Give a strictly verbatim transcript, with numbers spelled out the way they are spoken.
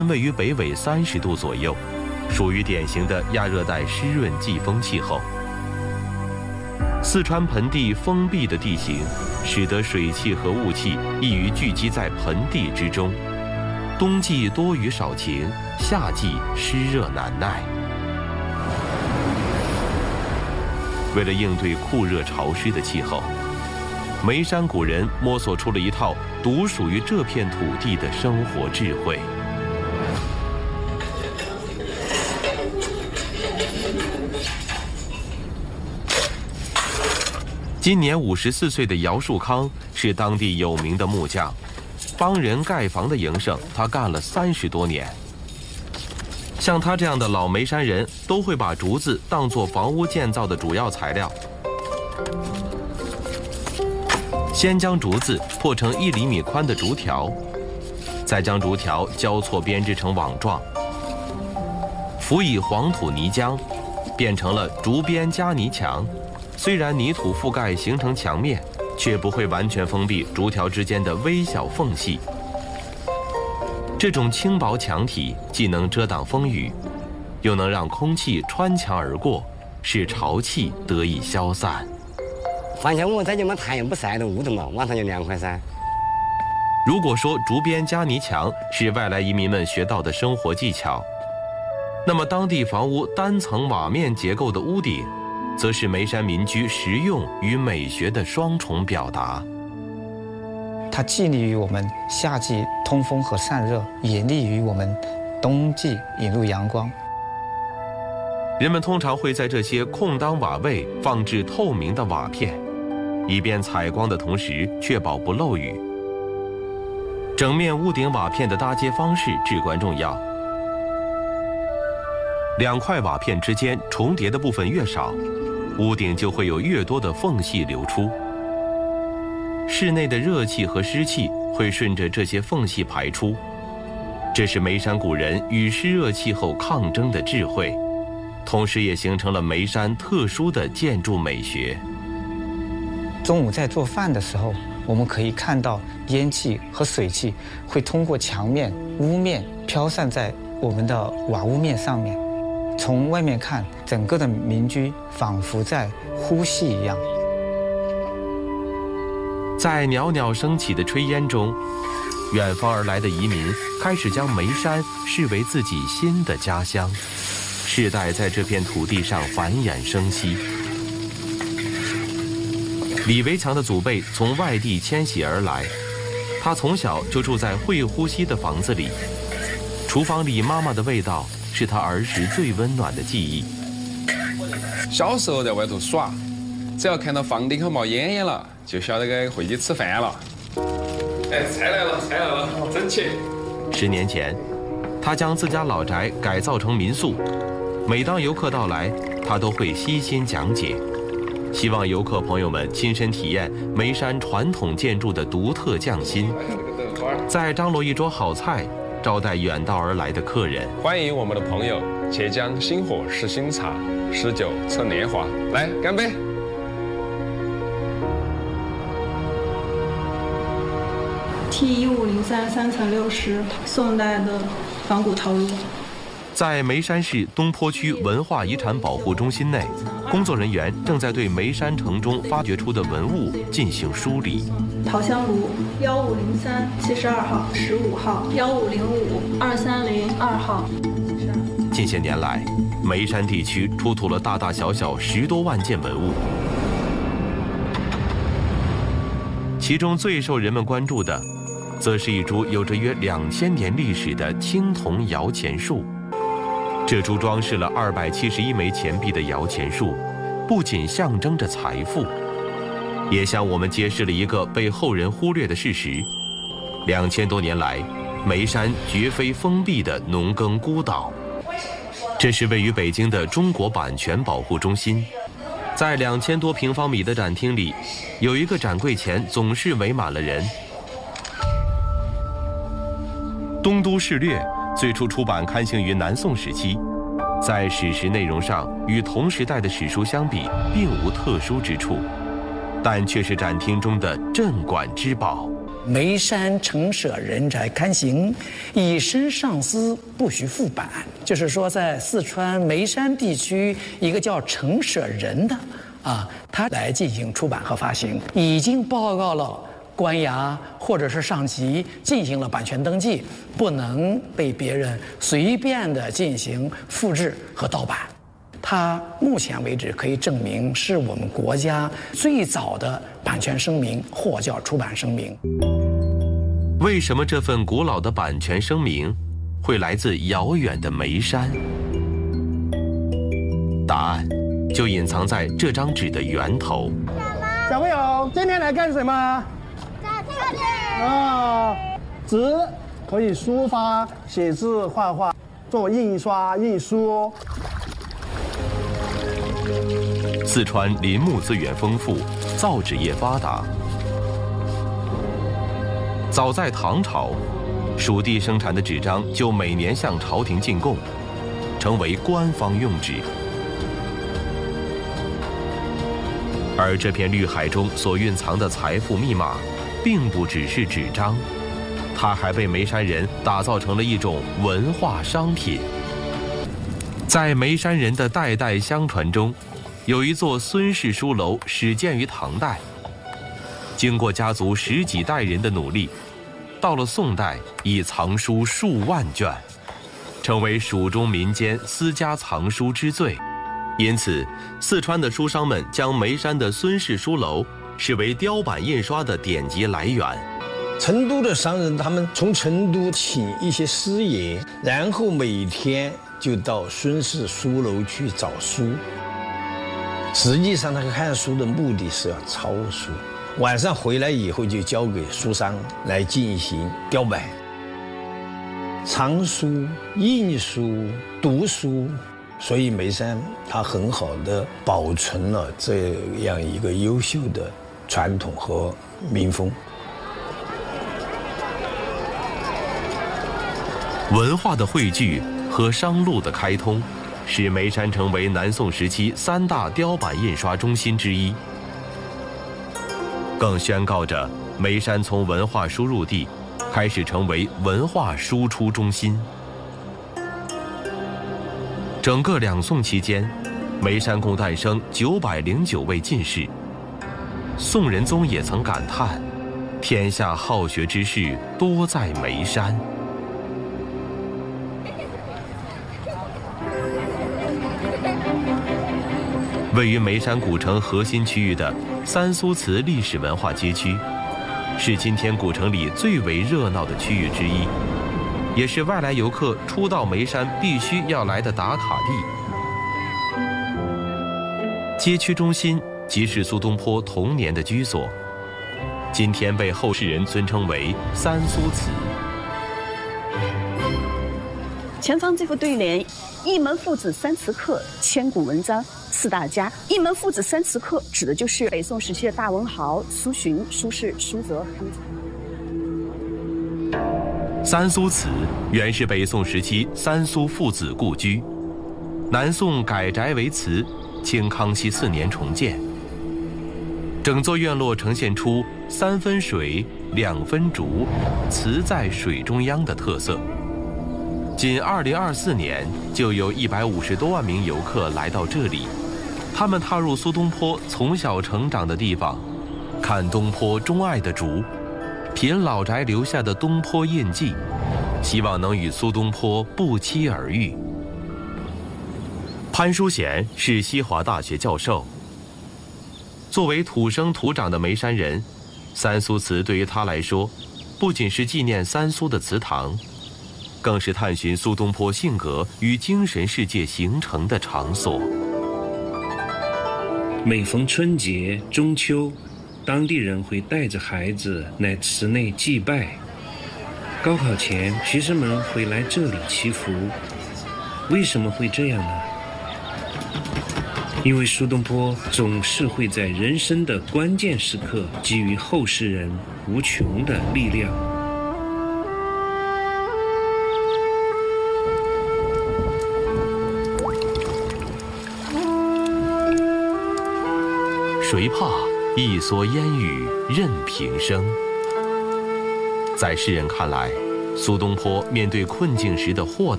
位于北纬三十度左右，属于典型的亚热带湿润季风气候。四川盆地封闭的地形，使得水汽和雾气易于聚集在盆地之中，冬季多雨少晴，夏季湿热难耐。为了应对酷热潮湿的气候，眉山古人摸索出了一套独属于这片土地的生活智慧。今年五十四岁的姚树康是当地有名的木匠，帮人盖房的营生他干了三十多年。像他这样的老眉山人都会把竹子当作房屋建造的主要材料。先将竹子破成一厘米宽的竹条，再将竹条交错编织成网状，辅以黄土泥浆，变成了竹编夹泥墙。虽然泥土覆盖形成墙面，却不会完全封闭竹条之间的微小缝隙。这种轻薄墙体既能遮挡风雨，又能让空气穿墙而过，使潮气得以消散。 发现我们在这么太阳不晒的屋头嘛，晚上就凉快噻。 如果说竹编夹泥墙是外来移民们学到的生活技巧，那么当地房屋单层瓦面结构的屋顶，则是眉山民居实用与美学的双重表达。 它既利于我们夏季通风和散热，也利于我们冬季引入阳光。 人们通常会在这些空当瓦位放置透明的瓦片，以便采光的同时确保不漏雨。整面屋顶瓦片的搭接方式至关重要，两块瓦片之间重叠的部分越少，屋顶就会有越多的缝隙流出，室内的热气和湿气会顺着这些缝隙排出。这是眉山古人与湿热气候抗争的智慧，同时也形成了眉山特殊的建筑美学。 中午在做饭的时候，我们可以看到烟气和水汽会通过墙面、屋面飘散在我们的瓦屋面上面。从外面看，整个的民居仿佛在呼吸一样。 在袅袅升起的炊烟中，远方而来的移民开始将眉山视为自己新的家乡，世代在这片土地上繁衍生息。李维强的祖辈从外地迁徙而来，他从小就住在会呼吸的房子里，厨房里妈妈的味道是他儿时最温暖的记忆。 小时候在外头耍，只要看到房顶上冒烟烟了，就晓得该回去吃饭了。哎，菜来了，菜来了，整齐。 十年前，他将自家老宅改造成民宿，每当游客到来，他都会悉心讲解，希望游客朋友们亲身体验眉山传统建筑的独特匠心，再张罗一桌好菜，招待远道而来的客人。 欢迎我们的朋友且将新火试新茶，诗酒趁年华，来干杯！ T 一五零三三层六室，宋代的仿古陶炉。 在眉山市东坡区文化遗产保护中心内，工作人员正在对眉山城中发掘出的文物进行梳理。 陶香炉幺五零三七十二号、十五号、幺五零五二三零二号。 近些年来，眉山地区出土了大大小小十多万件文物，其中最受人们关注的，则是一株有着约两千年历史的青铜摇钱树。这株装饰了二百七十一枚钱币的摇钱树，不仅象征着财富，也向我们揭示了一个被后人忽略的事实：两千多年来，眉山绝非封闭的农耕孤岛。这是位于北京的中国版权保护中心，在两千多平方米的展厅里，有一个展柜前总是围满了人。《东都事略》最初出版刊行于南宋时期，在史实内容上与同时代的史书相比，并无特殊之处，但却是展厅中的镇馆之宝。 眉山诚舍人宅堪行，以身上司不许复版。就是说，在四川眉山地区，一个叫诚舍人的啊，他来进行出版和发行，已经报告了官衙或者是上级进行了版权登记，不能被别人随便的进行复制和盗版。它目前为止可以证明是我们国家最早的版权声明或叫出版声明。 为什么这份古老的版权声明会来自遥远的眉山？答案就隐藏在这张纸的源头。 小朋友，今天来干什么？ 打字啊，纸可以书法、写字、画画，做印刷、印书。 四川林木资源丰富，造纸业发达。早在唐朝，蜀地生产的纸张就每年向朝廷进贡，成为官方用纸。而这片绿海中所蕴藏的财富密码，并不只是纸张，它还被眉山人打造成了一种文化商品。在眉山人的代代相传中，有一座孙氏书楼始建于唐代，经过家族十几代人的努力，到了宋代已藏书数万卷，成为蜀中民间私家藏书之最。因此，四川的书商们将眉山的孙氏书楼视为雕版印刷的典籍来源。 成都的商人，他们从成都请一些师爷，然后每天就到孙氏书楼去找书。实际上，他看书的目的是要抄书，晚上回来以后就交给书商来进行雕版。藏书、印书、读书，所以眉山它很好的保存了这样一个优秀的传统和民风。 文化的汇聚和商路的开通，使眉山成为南宋时期三大雕版印刷中心之一，更宣告着眉山从文化输入地开始成为文化输出中心。整个两宋期间，眉山共诞生九百零九位进士。宋仁宗也曾感叹：“天下好学之士多在眉山。”位于眉山古城核心区域的三苏祠历史文化街区，是今天古城里最为热闹的区域之一，也是外来游客初到眉山必须要来的打卡地。街区中心即是苏东坡童年的居所，今天被后世人尊称为三苏祠。 前方这副对联：一门父子三词刻，千古文章四大家。一门父子三词刻指的就是北宋时期的大文豪苏洵、苏轼、苏辙。 三苏祠原是北宋时期三苏父子故居，南宋改宅为祠，清康熙四年重建。整座院落呈现出三分水、两分竹，祠在水中央的特色。仅二零二四年，就有一百五十多万名游客来到这里，他们踏入苏东坡从小成长的地方，看东坡钟爱的竹，品老宅留下的东坡印记，希望能与苏东坡不期而遇。潘淑贤是西华大学教授。作为土生土长的眉山人，三苏祠对于他来说，不仅是纪念三苏的祠堂，更是探寻苏东坡性格与精神世界形成的场所。 每逢春节、中秋，当地人会带着孩子来祠内祭拜。高考前，学生们会来这里祈福。为什么会这样呢？因为苏东坡总是会在人生的关键时刻给予后世人无穷的力量。 谁怕一蓑烟雨任平生？ 在世人看来，苏东坡面对困境时的豁达。